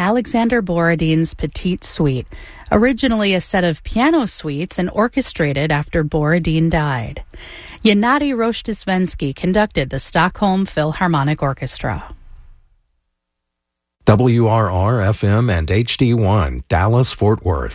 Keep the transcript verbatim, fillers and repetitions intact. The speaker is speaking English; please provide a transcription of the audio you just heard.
Alexander Borodin's Petite Suite, originally a set of piano suites and orchestrated after Borodin died. Gennady Rozhdestvensky conducted the Stockholm Philharmonic Orchestra. W R R F M and H D one, Dallas, Fort Worth.